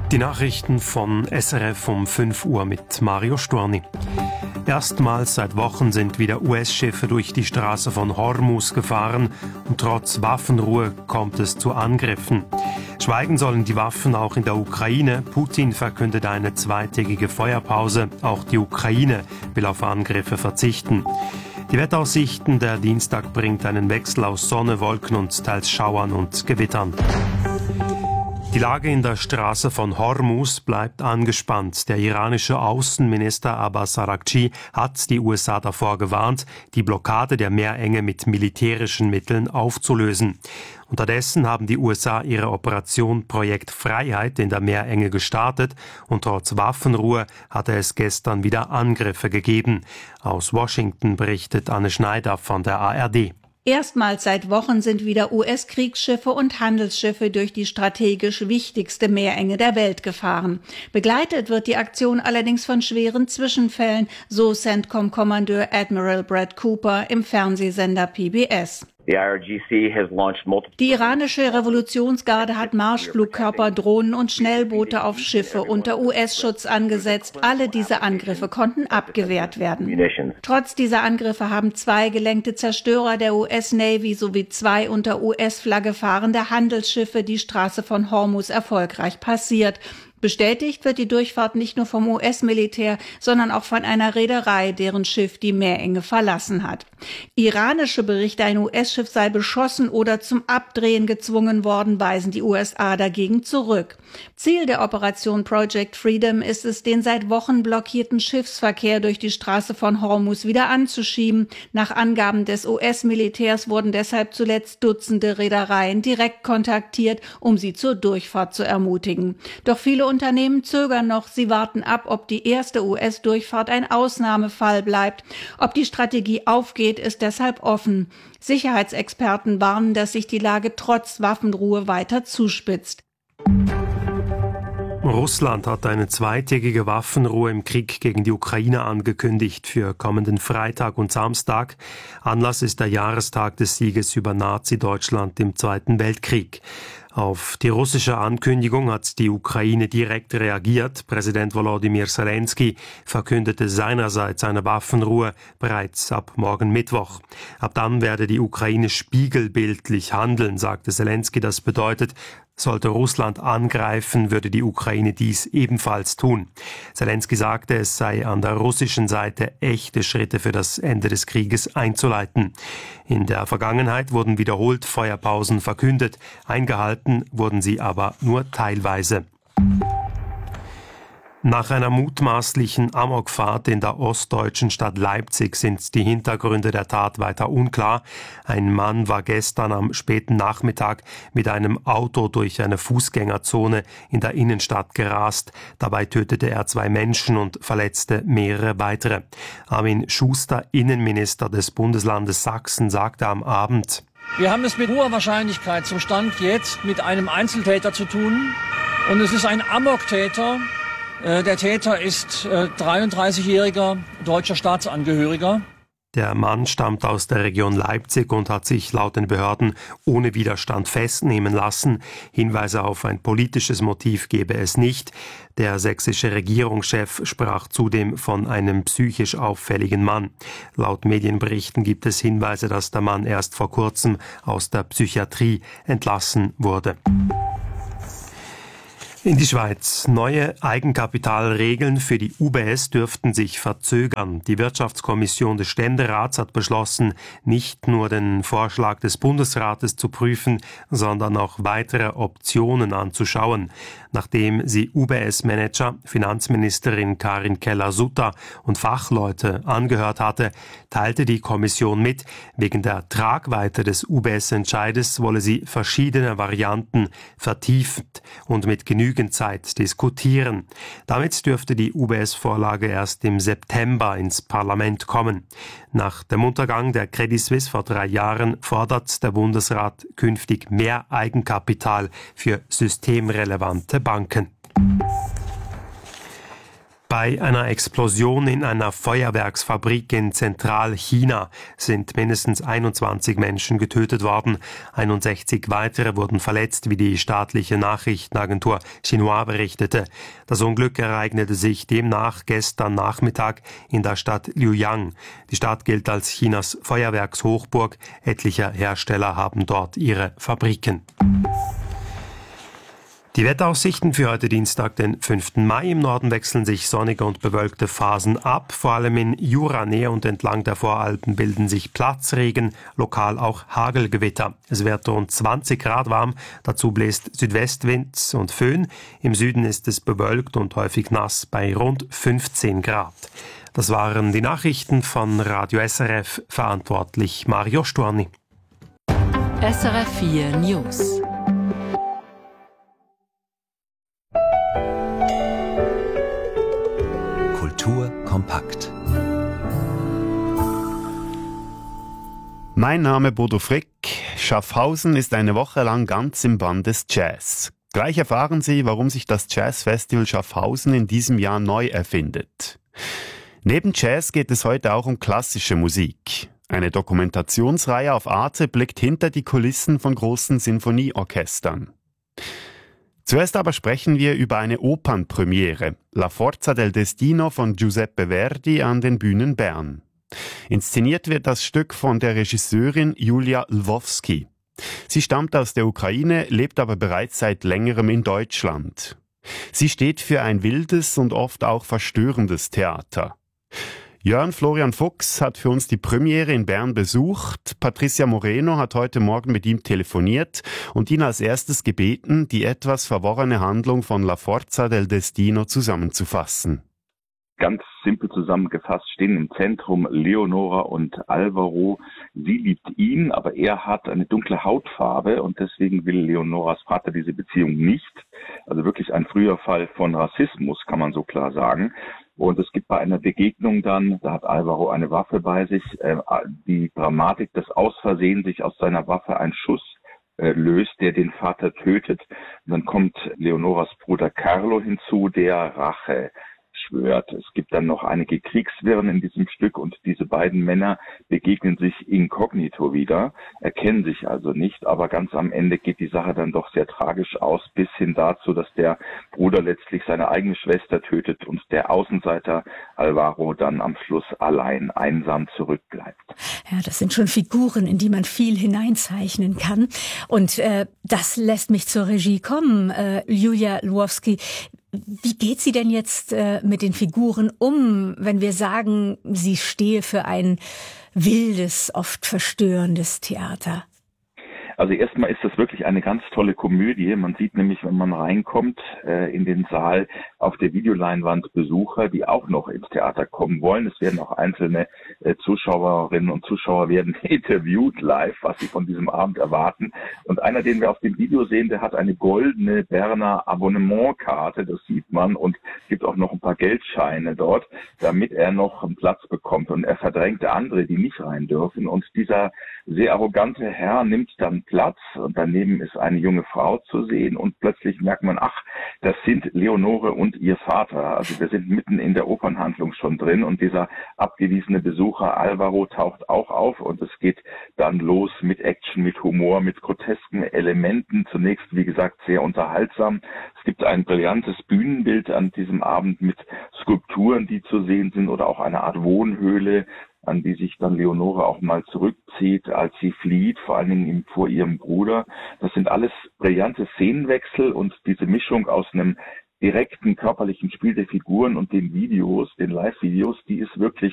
Die Nachrichten von SRF um 5 Uhr mit Mario Storni. Erstmals seit Wochen sind wieder US-Schiffe durch die Straße von Hormuz gefahren und trotz Waffenruhe kommt es zu Angriffen. Schweigen sollen die Waffen auch in der Ukraine. Putin verkündet eine zweitägige Feuerpause. Auch die Ukraine will auf Angriffe verzichten. Die Wetteraussichten, der Dienstag bringt einen Wechsel aus Sonne, Wolken und teils Schauern und Gewittern. Die Lage in der Straße von Hormuz bleibt angespannt. Der iranische Außenminister Abbas Araghchi hat die USA davor gewarnt, die Blockade der Meerenge mit militärischen Mitteln aufzulösen. Unterdessen haben die USA ihre Operation Projekt Freiheit in der Meerenge gestartet und trotz Waffenruhe hatte es gestern wieder Angriffe gegeben. Aus Washington berichtet Anne Schneider von der ARD. Erstmals seit Wochen sind wieder US-Kriegsschiffe und Handelsschiffe durch die strategisch wichtigste Meerenge der Welt gefahren. Begleitet wird die Aktion allerdings von schweren Zwischenfällen, so CENTCOM-Kommandeur Admiral Brad Cooper im Fernsehsender PBS. Die iranische Revolutionsgarde hat Marschflugkörper, Drohnen und Schnellboote auf Schiffe unter US-Schutz angesetzt. Alle diese Angriffe konnten abgewehrt werden. Trotz dieser Angriffe haben 2 gelenkte Zerstörer der US-Navy sowie 2 unter US-Flagge fahrende Handelsschiffe die Straße von Hormuz erfolgreich passiert. Bestätigt wird die Durchfahrt nicht nur vom US-Militär, sondern auch von einer Reederei, deren Schiff die Meerenge verlassen hat. Iranische Berichte, ein US-Schiff sei beschossen oder zum Abdrehen gezwungen worden, weisen die USA dagegen zurück. Ziel der Operation Project Freedom ist es, den seit Wochen blockierten Schiffsverkehr durch die Straße von Hormuz wieder anzuschieben. Nach Angaben des US-Militärs wurden deshalb zuletzt Dutzende Reedereien direkt kontaktiert, um sie zur Durchfahrt zu ermutigen. Doch viele Unternehmen zögern noch. Sie warten ab, ob die erste US-Durchfahrt ein Ausnahmefall bleibt. Ob die Strategie aufgeht, ist deshalb offen. Sicherheitsexperten warnen, dass sich die Lage trotz Waffenruhe weiter zuspitzt. Russland hat eine zweitägige Waffenruhe im Krieg gegen die Ukraine angekündigt für kommenden Freitag und Samstag. Anlass ist der Jahrestag des Sieges über Nazi-Deutschland im Zweiten Weltkrieg. Auf die russische Ankündigung hat die Ukraine direkt reagiert. Präsident Volodymyr Zelensky verkündete seinerseits eine Waffenruhe bereits ab morgen Mittwoch. Ab dann werde die Ukraine spiegelbildlich handeln, sagte Zelensky. Das bedeutet, sollte Russland angreifen, würde die Ukraine dies ebenfalls tun. Zelensky sagte, es sei an der russischen Seite echte Schritte für das Ende des Krieges einzuleiten. In der Vergangenheit wurden wiederholt Feuerpausen verkündet, eingehalten wurden sie aber nur teilweise. Nach einer mutmaßlichen Amokfahrt in der ostdeutschen Stadt Leipzig sind die Hintergründe der Tat weiter unklar. Ein Mann war gestern am späten Nachmittag mit einem Auto durch eine Fußgängerzone in der Innenstadt gerast. Dabei tötete er 2 Menschen und verletzte mehrere weitere. Armin Schuster, Innenminister des Bundeslandes Sachsen, sagte am Abend: Wir haben es mit hoher Wahrscheinlichkeit zum Stand jetzt mit einem Einzeltäter zu tun. Und es ist ein Amoktäter. Der Täter ist 33-jähriger deutscher Staatsangehöriger. Der Mann stammt aus der Region Leipzig und hat sich laut den Behörden ohne Widerstand festnehmen lassen. Hinweise auf ein politisches Motiv gebe es nicht. Der sächsische Regierungschef sprach zudem von einem psychisch auffälligen Mann. Laut Medienberichten gibt es Hinweise, dass der Mann erst vor kurzem aus der Psychiatrie entlassen wurde. In die Schweiz. Neue Eigenkapitalregeln für die UBS dürften sich verzögern. Die Wirtschaftskommission des Ständerats hat beschlossen, nicht nur den Vorschlag des Bundesrates zu prüfen, sondern auch weitere Optionen anzuschauen. Nachdem sie UBS-Manager, Finanzministerin Karin Keller-Sutter und Fachleute angehört hatte, teilte die Kommission mit, wegen der Tragweite des UBS-Entscheides wolle sie verschiedene Varianten vertieft und mit genügend Zeit diskutieren. Damit dürfte die UBS-Vorlage erst im September ins Parlament kommen. Nach dem Untergang der Credit Suisse vor 3 Jahren fordert der Bundesrat künftig mehr Eigenkapital für systemrelevante Banken. Bei einer Explosion in einer Feuerwerksfabrik in Zentralchina sind mindestens 21 Menschen getötet worden. 61 weitere wurden verletzt, wie die staatliche Nachrichtenagentur Xinhua berichtete. Das Unglück ereignete sich demnach gestern Nachmittag in der Stadt Liuyang. Die Stadt gilt als Chinas Feuerwerkshochburg. Etliche Hersteller haben dort ihre Fabriken. Die Wetteraussichten für heute Dienstag, den 5. Mai. Im Norden wechseln sich sonnige und bewölkte Phasen ab. Vor allem in Juranähe und entlang der Voralpen bilden sich Platzregen, lokal auch Hagelgewitter. Es wird rund 20 Grad warm, dazu bläst Südwestwind und Föhn. Im Süden ist es bewölkt und häufig nass bei rund 15 Grad. Das waren die Nachrichten von Radio SRF, verantwortlich Mario Storni. SRF 4 News. Kultur kompakt. Mein Name Bodo Frick. Schaffhausen ist eine Woche lang ganz im Bann des Jazz. Gleich erfahren Sie, warum sich das Jazzfestival Schaffhausen in diesem Jahr neu erfindet. Neben Jazz geht es heute auch um klassische Musik. Eine Dokumentationsreihe auf Arte blickt hinter die Kulissen von großen Sinfonieorchestern. Zuerst aber sprechen wir über eine Opernpremiere, La Forza del Destino von Giuseppe Verdi an den Bühnen Bern. Inszeniert wird das Stück von der Regisseurin Julia Lwowski. Sie stammt aus der Ukraine, lebt aber bereits seit längerem in Deutschland. Sie steht für ein wildes und oft auch verstörendes Theater. Jörn Florian Fuchs hat für uns die Premiere in Bern besucht. Patricia Moreno hat heute Morgen mit ihm telefoniert und ihn als erstes gebeten, die etwas verworrene Handlung von La Forza del Destino zusammenzufassen. Ganz simpel zusammengefasst stehen im Zentrum Leonora und Alvaro. Sie liebt ihn, aber er hat eine dunkle Hautfarbe und deswegen will Leonoras Vater diese Beziehung nicht. Also wirklich ein früher Fall von Rassismus, kann man so klar sagen. Und es gibt bei einer Begegnung dann, da hat Alvaro eine Waffe bei sich, die Dramatik, dass aus Versehen sich aus seiner Waffe ein Schuss löst, der den Vater tötet. Und dann kommt Leonoras Bruder Carlo hinzu, der Rache schwört. Es gibt dann noch einige Kriegswirren in diesem Stück und diese beiden Männer begegnen sich inkognito wieder, erkennen sich also nicht, aber ganz am Ende geht die Sache dann doch sehr tragisch aus, bis hin dazu, dass der Bruder letztlich seine eigene Schwester tötet und der Außenseiter Alvaro dann am Schluss allein, einsam zurückbleibt. Ja, das sind schon Figuren, in die man viel hineinzeichnen kann. Und das lässt mich zur Regie kommen, Julia Lwowski. Wie geht sie denn jetzt mit den Figuren um, wenn wir sagen, sie stehe für ein wildes, oft verstörendes Theater? Also erstmal ist das wirklich eine ganz tolle Komödie. Man sieht nämlich, wenn man reinkommt in den Saal, auf der Videoleinwand Besucher, die auch noch ins Theater kommen wollen. Es werden auch einzelne Zuschauerinnen und Zuschauer werden interviewt live, was sie von diesem Abend erwarten. Und einer, den wir auf dem Video sehen, der hat eine goldene Berner Abonnementkarte, das sieht man. Und es gibt auch noch ein paar Geldscheine dort, damit er noch einen Platz bekommt. Und er verdrängt andere, die nicht rein dürfen. Und dieser sehr arrogante Herr nimmt dann Platz und daneben ist eine junge Frau zu sehen und plötzlich merkt man, ach, das sind Leonore und ihr Vater. Also wir sind mitten in der Opernhandlung schon drin und dieser abgewiesene Besucher Alvaro taucht auch auf und es geht dann los mit Action, mit Humor, mit grotesken Elementen. Zunächst, wie gesagt, sehr unterhaltsam. Es gibt ein brillantes Bühnenbild an diesem Abend mit Skulpturen, die zu sehen sind oder auch eine Art Wohnhöhle, an die sich dann Leonore auch mal zurückzieht, als sie flieht, vor allen Dingen vor ihrem Bruder. Das sind alles brillante Szenenwechsel und diese Mischung aus einem direkten körperlichen Spiel der Figuren und den Videos, den Live-Videos, die ist wirklich